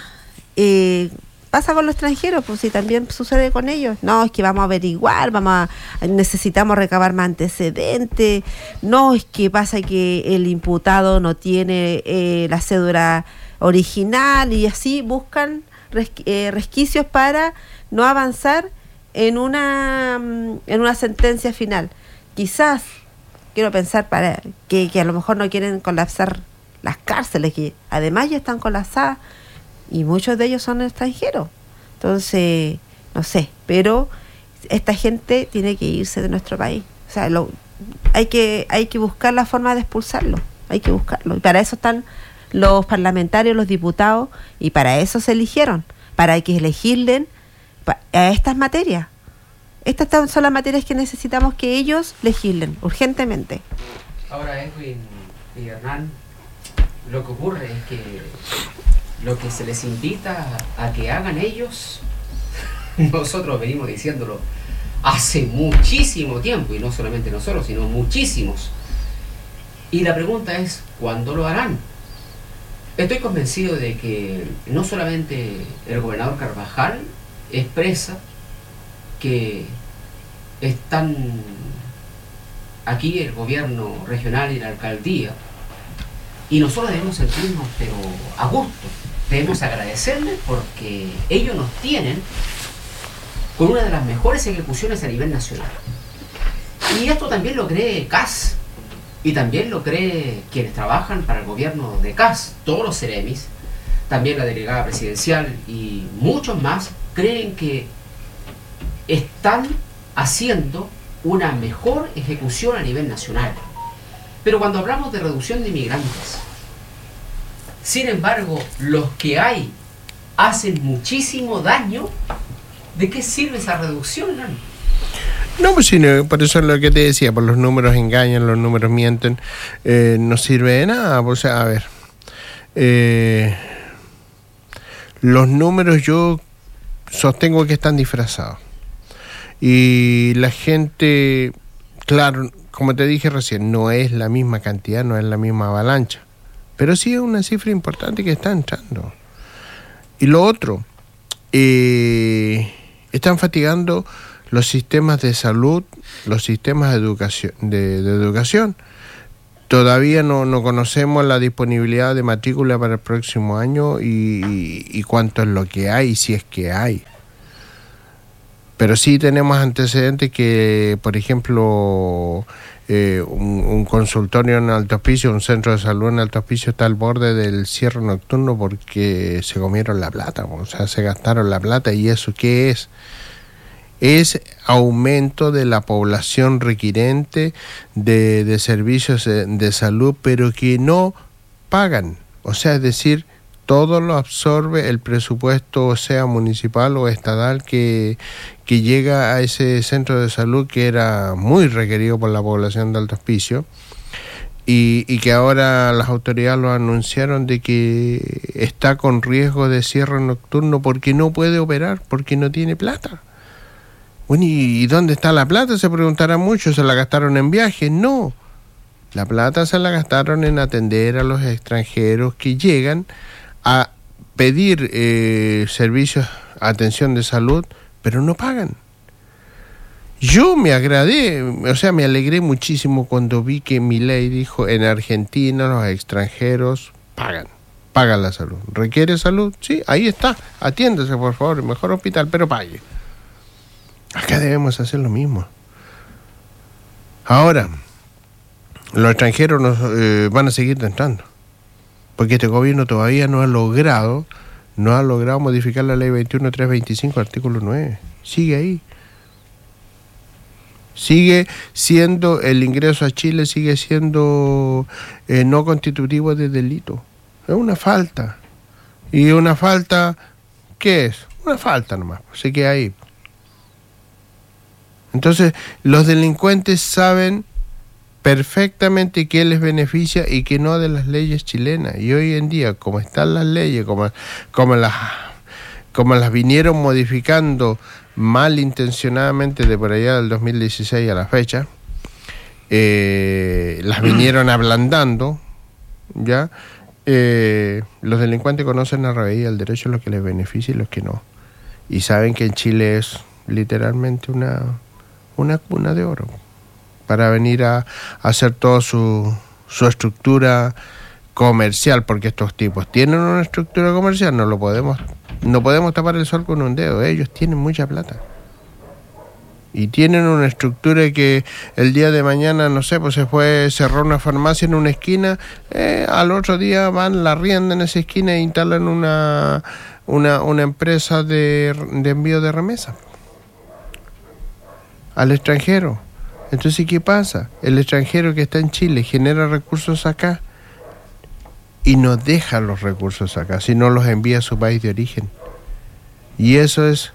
pasa con los extranjeros, pues si también sucede con ellos. No, es que vamos a averiguar, necesitamos recabar más antecedentes. No, es que pasa que el imputado no tiene la cédula original, y así buscan resquicios para no avanzar en una sentencia final. Quizás, quiero pensar, para que a lo mejor no quieren colapsar las cárceles, que además ya están colapsadas, y muchos de ellos son extranjeros. Entonces, no sé, pero esta gente tiene que irse de nuestro país. O sea, hay que buscar la forma de expulsarlo, hay que buscarlo. Y para eso están los parlamentarios, los diputados, y para eso se eligieron, para que legislen a estas materias. Estas son las materias que necesitamos que ellos legislen urgentemente. Ahora, Edwin y Hernán, lo que ocurre es que lo que se les invita a que hagan ellos, nosotros venimos diciéndolo hace muchísimo tiempo, y no solamente nosotros, sino muchísimos. Y la pregunta es, ¿cuándo lo harán? Estoy convencido de que no solamente el gobernador Carvajal expresa que están aquí el gobierno regional y la alcaldía, y nosotros debemos sentirnos pero a gusto, debemos agradecerles porque ellos nos tienen con una de las mejores ejecuciones a nivel nacional. Y esto también lo cree CAS, y también lo cree quienes trabajan para el gobierno de CAS, todos los seremis, también la delegada presidencial y muchos más creen que están haciendo una mejor ejecución a nivel nacional. Pero cuando hablamos de reducción de inmigrantes, sin embargo, los que hay hacen muchísimo daño, ¿de qué sirve esa reducción? No, pues sí, por eso es lo que te decía, por los números engañan, los números mienten, no sirve de nada. O sea, a ver, los números yo sostengo que están disfrazados, y la gente Claro, como te dije recién, no es la misma cantidad, no es la misma avalancha, pero sí es una cifra importante que está entrando. Y lo otro, están fatigando los sistemas de salud, los sistemas de educación. Todavía no conocemos la disponibilidad de matrícula para el próximo año y cuánto es lo que hay, si es que hay. Pero sí tenemos antecedentes que, por ejemplo, un consultorio en Alto Hospicio, un centro de salud en Alto Hospicio está al borde del cierre nocturno porque se comieron la plata, o sea, se gastaron la plata. ¿Y eso qué es? Es aumento de la población requirente de servicios de salud, pero que no pagan. O sea, es decir, todo lo absorbe el presupuesto, sea municipal o estatal, que llega a ese centro de salud que era muy requerido por la población de Alto Hospicio y que ahora las autoridades lo anunciaron de que está con riesgo de cierre nocturno porque no puede operar, porque no tiene plata. Bueno, ¿y dónde está la plata? Se preguntarán mucho. ¿Se la gastaron en viajes? No. La plata se la gastaron en atender a los extranjeros que llegan a pedir servicios, atención de salud, pero no pagan. Yo me alegré muchísimo cuando vi que Milei dijo: en Argentina los extranjeros pagan la salud. ¿Requiere salud? Sí, ahí está. Atiéndase, por favor, el mejor hospital, pero pague. Acá debemos hacer lo mismo. Ahora, los extranjeros van a seguir entrando, porque este gobierno todavía no ha logrado modificar la ley 21.325, artículo 9. Sigue ahí. Sigue siendo el ingreso a Chile, sigue siendo no constitutivo de delito. Es una falta. Y una falta, ¿qué es? Una falta nomás, se queda ahí. Entonces, los delincuentes saben perfectamente qué les beneficia y qué no de las leyes chilenas. Y hoy en día, como están las leyes, como las vinieron modificando malintencionadamente de por allá del 2016 a la fecha, las vinieron ablandando, ¿ya? Los delincuentes conocen a raíz del derecho lo que les beneficia y lo que no. Y saben que en Chile es literalmente una cuna de oro para venir a hacer toda su estructura comercial, porque estos tipos tienen una estructura comercial, no podemos tapar el sol con un dedo. Ellos tienen mucha plata y tienen una estructura que el día de mañana, no sé, pues cerró una farmacia en una esquina, al otro día van, la arriendan en esa esquina e instalan una empresa de envío de remesa al extranjero. Entonces, ¿qué pasa? El extranjero que está en Chile genera recursos acá y no deja los recursos acá, sino los envía a su país de origen. Y eso es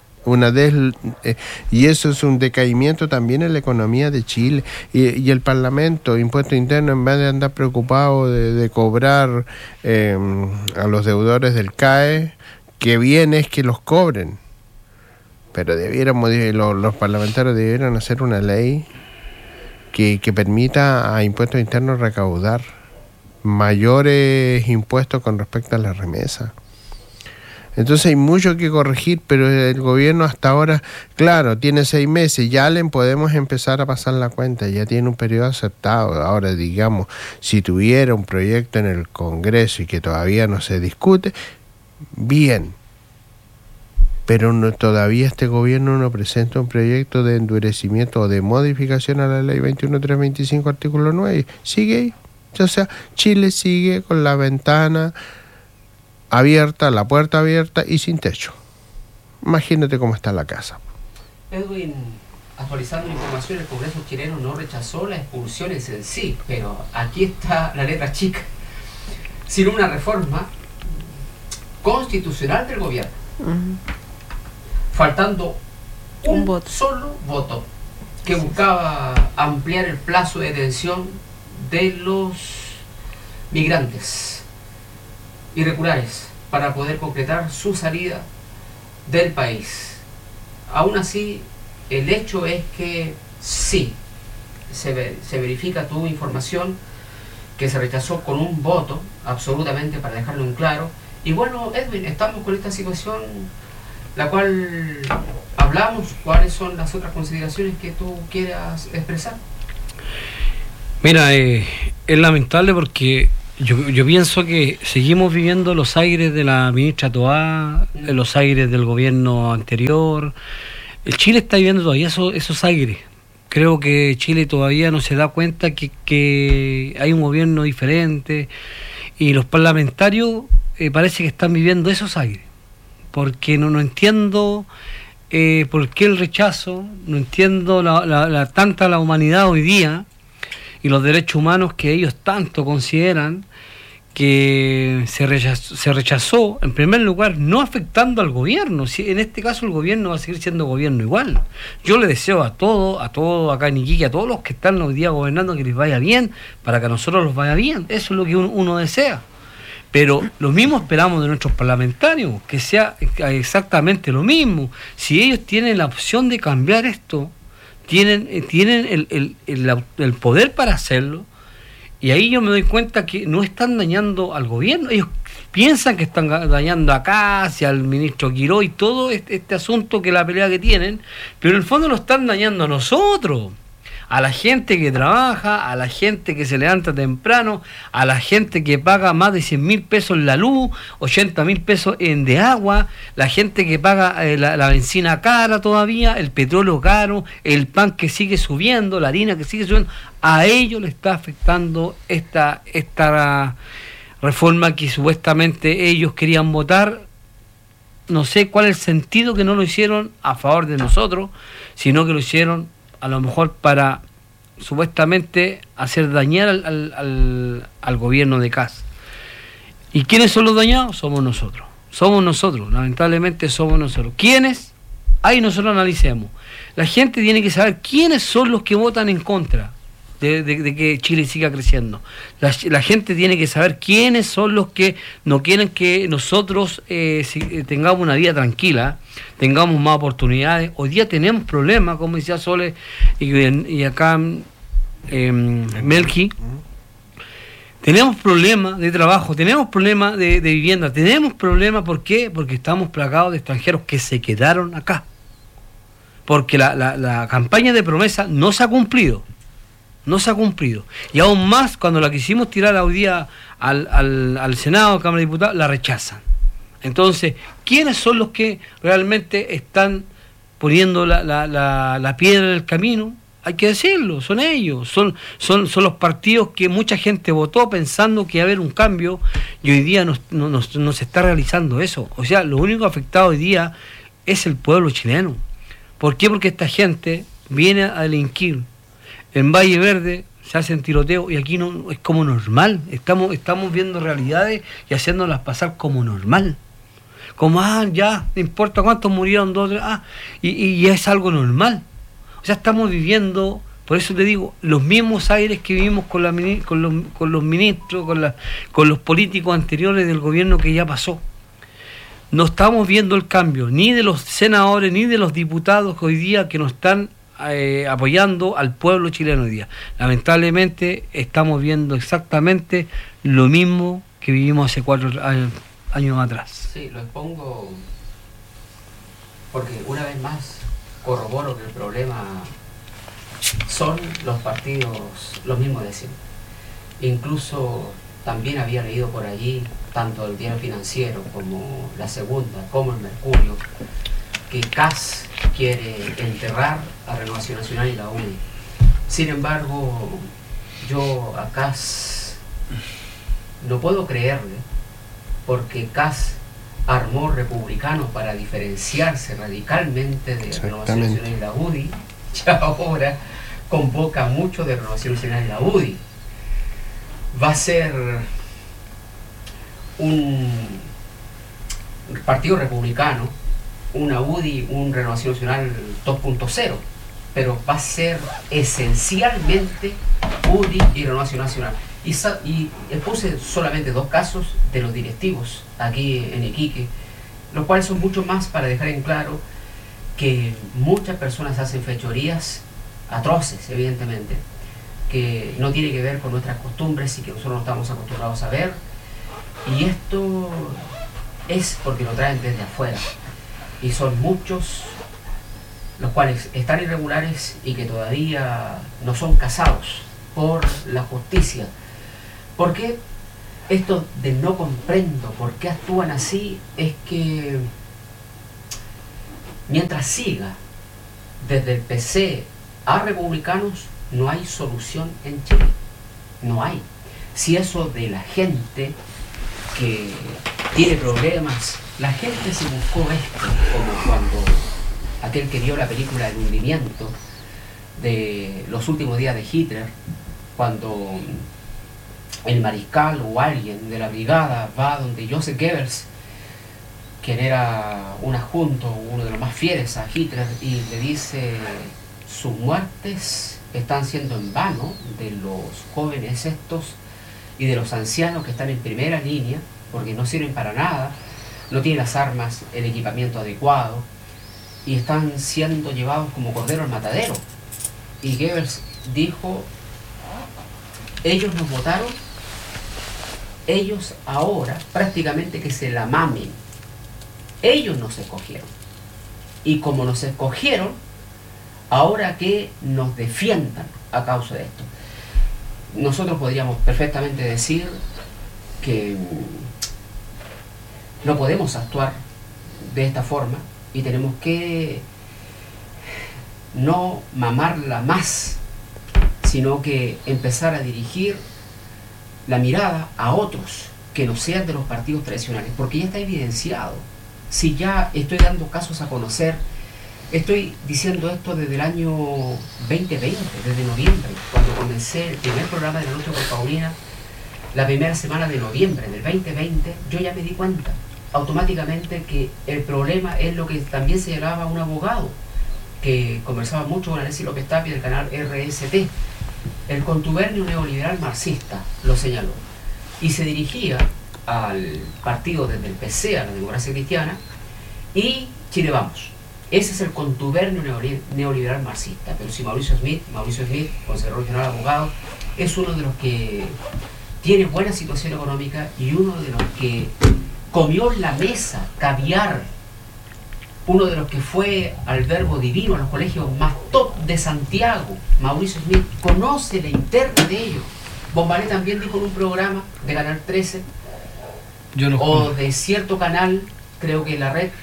y eso es un decaimiento también en la economía de Chile. Y el Parlamento, Impuesto Interno, en vez de andar preocupado de cobrar a los deudores del CAE, que bien es que los cobren. Pero los parlamentarios debieran hacer una ley que permita a Impuestos Internos recaudar mayores impuestos con respecto a la remesa. Entonces hay mucho que corregir, pero el gobierno hasta ahora, claro, tiene 6 meses, ya le podemos empezar a pasar la cuenta, ya tiene un periodo aceptado. Ahora, digamos, si tuviera un proyecto en el Congreso y que todavía no se discute, bien. Pero todavía este gobierno no presenta un proyecto de endurecimiento o de modificación a la ley 21.325, artículo 9. Sigue ahí. O sea, Chile sigue con la ventana abierta, la puerta abierta y sin techo. Imagínate cómo está la casa. Edwin, actualizando la información, el Congreso chileno no rechazó las expulsiones en sí, pero aquí está la letra chica. Sin una reforma constitucional del gobierno. Faltando un solo voto que buscaba ampliar el plazo de detención de los migrantes irregulares para poder concretar su salida del país. Aún así, el hecho es que sí, se verifica tu información, que se rechazó con un voto, absolutamente, para dejarlo en claro. Y bueno, Edwin, estamos con esta situación, la cual hablamos. ¿Cuáles son las otras consideraciones que tú quieras expresar? Mira, es lamentable porque yo pienso que seguimos viviendo los aires de la ministra Toá, los aires del gobierno anterior. El Chile está viviendo todavía esos aires. Creo que Chile todavía no se da cuenta que hay un gobierno diferente, y los parlamentarios parece que están viviendo esos aires, porque no entiendo por qué el rechazo, no entiendo tanta la humanidad hoy día y los derechos humanos que ellos tanto consideran, que se rechazó, en primer lugar, no afectando al gobierno. Si en este caso el gobierno va a seguir siendo gobierno igual. Yo le deseo a todos acá en Iquique, a todos los que están hoy día gobernando, que les vaya bien, para que a nosotros nos vaya bien. Eso es lo que uno desea. Pero lo mismo esperamos de nuestros parlamentarios, que sea exactamente lo mismo. Si ellos tienen la opción de cambiar esto, tienen el poder para hacerlo. Y ahí yo me doy cuenta que no están dañando al gobierno. Ellos piensan que están dañando a Casi, al ministro Quiró y todo este asunto, que la pelea que tienen, pero en el fondo lo están dañando a nosotros, a la gente que trabaja, a la gente que se levanta temprano, a la gente que paga más de 100.000 pesos en la luz, 80.000 pesos de agua, la gente que paga la benzina cara todavía, el petróleo caro, el pan que sigue subiendo, la harina que sigue subiendo. A ellos les está afectando esta reforma que supuestamente ellos querían votar. No sé cuál es el sentido, que no lo hicieron a favor de nosotros, sino que lo hicieron a lo mejor para supuestamente hacer dañar al gobierno de Kast. ¿Y quiénes son los dañados? Somos nosotros, lamentablemente somos nosotros. ¿Quiénes? Ahí nosotros analicemos. La gente tiene que saber quiénes son los que votan en contra de que Chile siga creciendo. La gente tiene que saber quiénes son los que no quieren que nosotros tengamos una vida tranquila, tengamos más oportunidades. Hoy día tenemos problemas, como decía Sole y acá Melqui. Tenemos problemas de trabajo, tenemos problemas de vivienda, tenemos problemas. ¿Por qué? Porque estamos plagados de extranjeros que se quedaron acá. Porque la campaña de promesa no se ha cumplido. Y aún más, cuando la quisimos tirar hoy día al Senado, Cámara de Diputados, la rechazan. Entonces, ¿quiénes son los que realmente están poniendo la piedra en el camino? Hay que decirlo, son ellos, son los partidos que mucha gente votó pensando que iba a haber un cambio, y hoy día no se está realizando eso. O sea, lo único afectado hoy día es el pueblo chileno. ¿Por qué? Porque esta gente viene a delinquir. En Valle Verde se hacen tiroteos y aquí no es como normal. Estamos viendo realidades y haciéndolas pasar como normal. Como, ya, no importa cuántos murieron, 2, 3, y es algo normal. O sea, estamos viviendo, por eso te digo, los mismos aires que vivimos con los ministros, con los políticos anteriores del gobierno que ya pasó. No estamos viendo el cambio, ni de los senadores, ni de los diputados que hoy día que nos están apoyando al pueblo chileno hoy día. Lamentablemente estamos viendo exactamente lo mismo que vivimos hace 4 años atrás. Sí, lo expongo porque una vez más corroboro que el problema son los partidos, los mismos de siempre. Incluso también había leído por allí, tanto el Diario Financiero como La Segunda, como el Mercurio, que Kast quiere enterrar a Renovación Nacional y la UDI. Sin embargo, yo a Kast no puedo creerle, porque Kast armó republicanos para diferenciarse radicalmente de Renovación Nacional y la UDI, y ahora convoca mucho de Renovación Nacional y la UDI. Va a ser un partido republicano, una UDI, un Renovación Nacional 2.0, pero va a ser esencialmente UDI y Renovación Nacional. Y puse solamente 2 casos de los directivos aquí en Iquique, los cuales son mucho más para dejar en claro que muchas personas hacen fechorías atroces, evidentemente, que no tiene que ver con nuestras costumbres y que nosotros no estamos acostumbrados a ver. Y esto es porque lo traen desde afuera. Y son muchos los cuales están irregulares y que todavía no son casados por la justicia. ¿Por qué? Esto de no comprendo por qué actúan así es que mientras siga desde el PC a republicanos, no hay solución en Chile. No hay. Si eso de la gente que tiene problemas, la gente se buscó esto, como cuando aquel que vio la película El hundimiento de los últimos días de Hitler, cuando el mariscal o alguien de la brigada va donde Joseph Goebbels, quien era un adjunto, uno de los más fieles a Hitler, y le dice: sus muertes están siendo en vano de los jóvenes estos y de los ancianos que están en primera línea, porque no sirven para nada, no tienen las armas, el equipamiento adecuado, y están siendo llevados como cordero al matadero. Y Goebbels dijo: ellos nos votaron, ellos ahora prácticamente que se la mamen. Ellos nos escogieron. Y como nos escogieron, ahora que nos defiendan a causa de esto. Nosotros podríamos perfectamente decir que no podemos actuar de esta forma y tenemos que no mamarla más, sino que empezar a dirigir la mirada a otros que no sean de los partidos tradicionales, porque ya está evidenciado. Si ya estoy dando casos a conocer, estoy diciendo esto desde el año 2020, desde noviembre, cuando comencé el primer programa de La Noche por Paulina, la primera semana de noviembre del 2020, yo ya me di cuenta automáticamente que el problema es lo que también señalaba un abogado que conversaba mucho con Alexis López Tapia del canal RST. El contubernio neoliberal marxista lo señaló y se dirigía al partido desde el PC a la Democracia Cristiana y Chile Vamos. Ese es el contubernio neoliberal marxista. Pero si Mauricio Smith, consejero regional abogado, es uno de los que tiene buena situación económica y uno de los que comió en la mesa caviar, uno de los que fue al Verbo Divino, a los colegios más top de Santiago. Mauricio Smith conoce la interna de ellos. Bombalé también dijo en un programa de Canal 13 o de cierto canal, creo que La Red,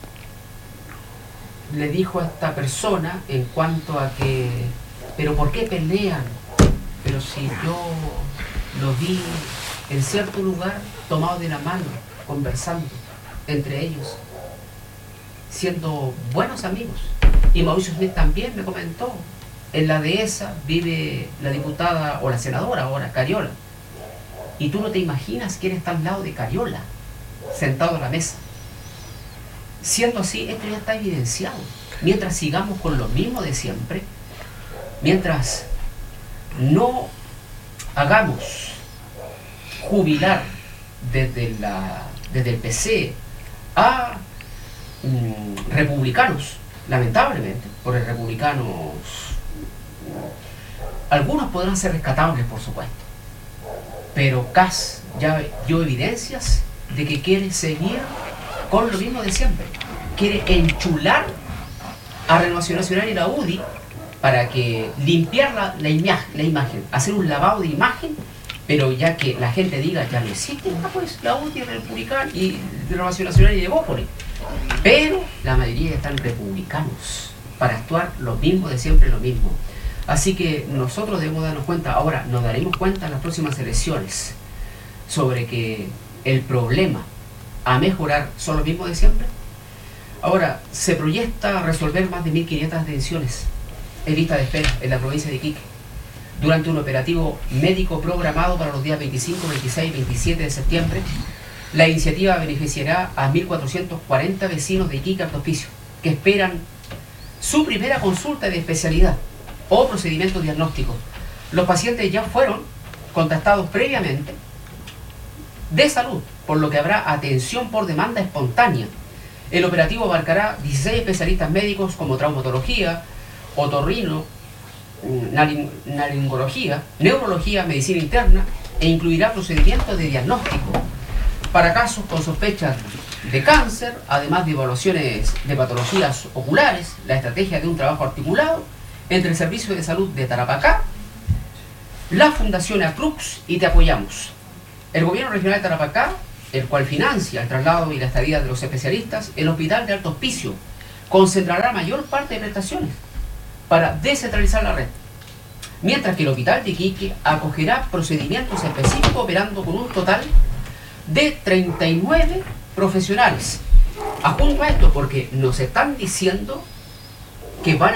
le dijo a esta persona en cuanto a que, pero ¿por qué pelean? Pero si yo lo vi en cierto lugar tomados de la mano, conversando entre ellos, siendo buenos amigos. Y Mauricio Smith también me comentó, en la dehesa vive la diputada o la senadora ahora, Cariola, y tú no te imaginas quién está al lado de Cariola, sentado a la mesa. Siendo así, esto ya está evidenciado. Mientras sigamos con lo mismo de siempre, mientras no hagamos jubilar desde el PC a republicanos, lamentablemente, porque republicanos, algunos podrán ser rescatables, por supuesto, pero Kass ya dio evidencias de que quiere seguir con lo mismo de siempre, quiere enchular a Renovación Nacional y la UDI para que limpiar la imagen, hacer un lavado de imagen, pero ya que la gente diga, ya no existe, pues la UDI es republicana y Renovación Nacional y de Bópoli. Pero la mayoría están republicanos para actuar lo mismo de siempre, lo mismo. Así que nosotros debemos darnos cuenta, ahora nos daremos cuenta en las próximas elecciones, sobre que el problema a mejorar son los mismos de siempre. Ahora, se proyecta resolver más de 1.500 detenciones en lista de espera en la provincia de Iquique durante un operativo médico programado para los días 25, 26 y 27 de septiembre. La iniciativa beneficiará a 1.440 vecinos de Iquique Alto Hospicio que esperan su primera consulta de especialidad o procedimiento diagnóstico. Los pacientes ya fueron contactados previamente de salud, por lo que habrá atención por demanda espontánea. El operativo abarcará 16 especialistas médicos como traumatología, otorrino, naringología, neurología, medicina interna e incluirá procedimientos de diagnóstico para casos con sospechas de cáncer, además de evaluaciones de patologías oculares, la estrategia de un trabajo articulado entre el Servicio de Salud de Tarapacá, la Fundación Acrux y Te Apoyamos. El Gobierno Regional de Tarapacá, el cual financia el traslado y la estadía de los especialistas, el Hospital de Alto Hospicio concentrará mayor parte de prestaciones para descentralizar la red, mientras que el Hospital de Iquique acogerá procedimientos específicos operando con un total de 39 profesionales. Adjunto a esto, porque nos están diciendo que van